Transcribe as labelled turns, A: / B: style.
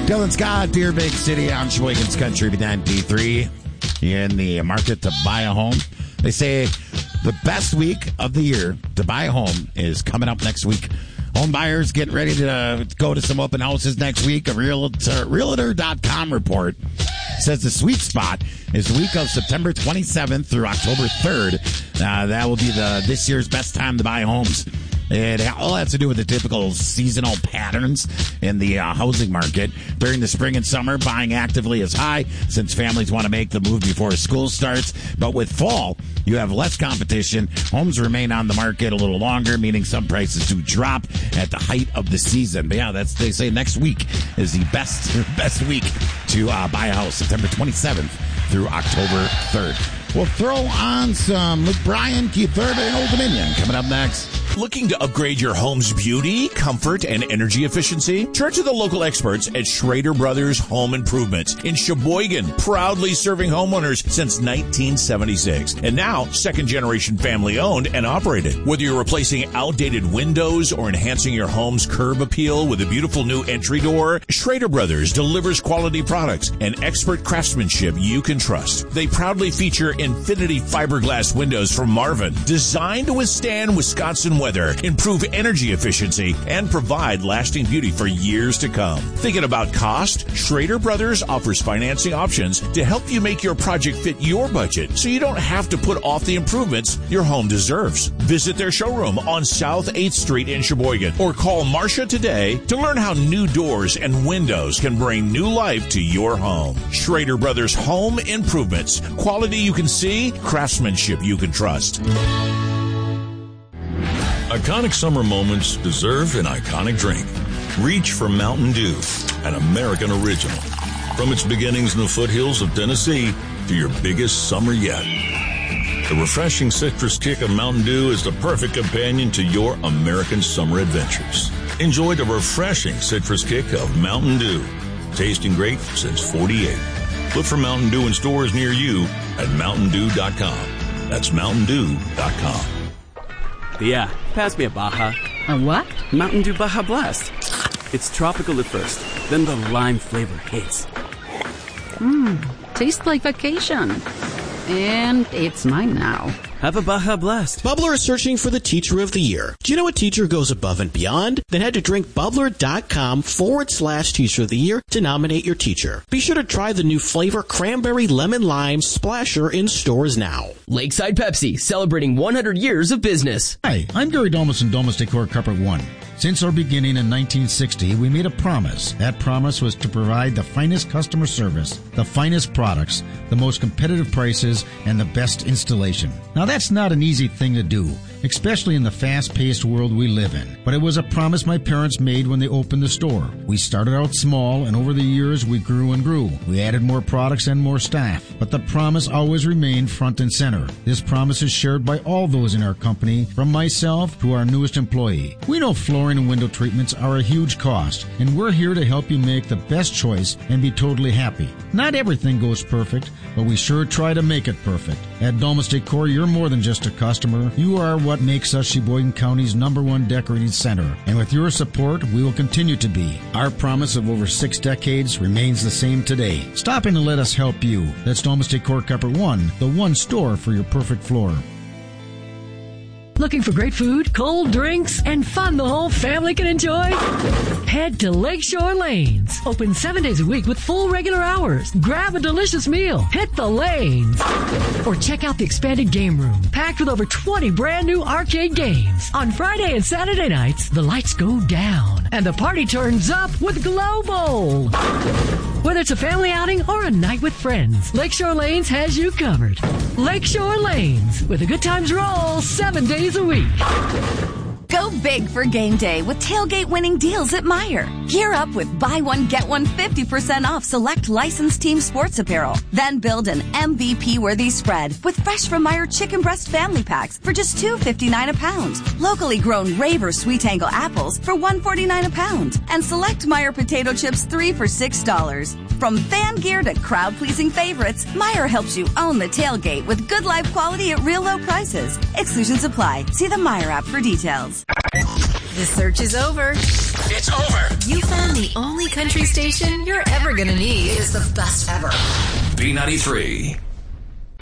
A: Dylan Scott, Deer Big City on Sheboygan's Country 93. You're in the market to buy a home. They say the best week of the year to buy a home is coming up next week. Home buyers getting ready to go to some open houses next week. A Realtor.com report says the sweet spot is the week of September 27th through October 3rd. That will be this year's best time to buy homes. It all has to do with the typical seasonal patterns in the housing market. During the spring and summer, buying actively is high since families want to make the move before school starts. But with fall, you have less competition. Homes remain on the market a little longer, meaning some prices do drop at the height of the season. But yeah, they say next week is the best week to buy a house, September 27th through October 3rd. We'll throw on some Luke Bryan, Keith Urban, and Old Dominion coming up next.
B: Looking to upgrade your home's beauty, comfort, and energy efficiency? Turn to the local experts at Schrader Brothers Home Improvement in Sheboygan, proudly serving homeowners since 1976. And now, second-generation family-owned and operated. Whether you're replacing outdated windows or enhancing your home's curb appeal with a beautiful new entry door, Schrader Brothers delivers quality products and expert craftsmanship you can trust. They proudly feature Infinity fiberglass windows from Marvin, designed to withstand Wisconsin weather, improve energy efficiency, and provide lasting beauty for years to come. Thinking about cost? Schrader Brothers offers financing options to help you make your project fit your budget so you don't have to put off the improvements your home deserves. Visit their showroom on South 8th Street in Sheboygan or call Marcia today to learn how new doors and windows can bring new life to your home. Schrader Brothers Home Improvements. Quality you can see, craftsmanship you can trust.
C: Iconic summer moments deserve an iconic drink. Reach for Mountain Dew, an American original. From its beginnings in the foothills of Tennessee to your biggest summer yet. The refreshing citrus kick of Mountain Dew is the perfect companion to your American summer adventures. Enjoy the refreshing citrus kick of Mountain Dew. Tasting great since '48. Look for Mountain Dew in stores near you at MountainDew.com. That's MountainDew.com.
D: Yeah, pass me a Baja.
E: A what?
D: Mountain Dew Baja Blast. It's tropical at first, then the lime flavor hits.
E: Tastes like vacation. And it's mine now.
D: Have a Baja Blast.
F: Bubbler is searching for the Teacher of the Year. Do you know a teacher goes above and beyond? Then head to drinkbubbler.com/Teacher of the Year to nominate your teacher. Be sure to try the new flavor Cranberry Lemon Lime Splasher in stores now.
G: Lakeside Pepsi, celebrating 100 years of business.
H: Hi, I'm Gary Domus in Domus Decor Carpet One. Since our beginning in 1960, we made a promise. That promise was to provide the finest customer service, the finest products, the most competitive prices, and the best installation. Now, that's not an easy thing to do, especially in the fast-paced world we live in. But it was a promise my parents made when they opened the store. We started out small, and over the years, we grew and grew. We added more products and more staff. But the promise always remained front and center. This promise is shared by all those in our company, from myself to our newest employee. We know flooring and window treatments are a huge cost, and we're here to help you make the best choice and be totally happy. Not everything goes perfect, but we sure try to make it perfect. At Domus Decor, you're more than just a customer. You are what makes us Sheboygan County's #1 decorating center. And with your support, we will continue to be. Our promise of over 6 decades remains the same today. Stop in and let us help you. That's Domus Decor Carpet One, the one store for your perfect floor.
I: Looking for great food, cold drinks, and fun the whole family can enjoy? Head to Lakeshore Lanes. Open 7 days a week with full regular hours. Grab a delicious meal. Hit the lanes. Or check out the expanded game room, packed with over 20 brand new arcade games. On Friday and Saturday nights, the lights go down and the party turns up with Glow Bowl. Whether it's a family outing or a night with friends, Lakeshore Lanes has you covered. Lakeshore Lanes, with a good times roll 7 days a week.
J: Go big for game day with tailgate winning deals at Meijer. Gear up with buy one, get one 50% off select licensed team sports apparel. Then build an MVP-worthy spread with fresh from Meijer chicken breast family packs for just $2.59 a pound. Locally grown Raver Sweet Angle apples for $1.49 a pound. And select Meijer potato chips 3 for $6. From fan gear to crowd-pleasing favorites, Meijer helps you own the tailgate with good life quality at real low prices. Exclusions apply. See the Meijer app for details.
K: The search is over.
L: It's over.
K: You found the only country station you're ever going to need.
L: It is the best ever. B93.